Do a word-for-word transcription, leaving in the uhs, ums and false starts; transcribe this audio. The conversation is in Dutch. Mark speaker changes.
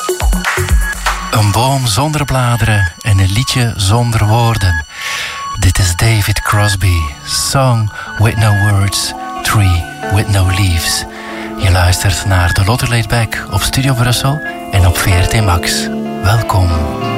Speaker 1: Een boom zonder bladeren en een liedje zonder woorden. Dit is David Crosby, Song with no words, Tree with no leaves. Je luistert naar de Lotte Laid Back op Studio Brussel en op V R T Max. Welkom.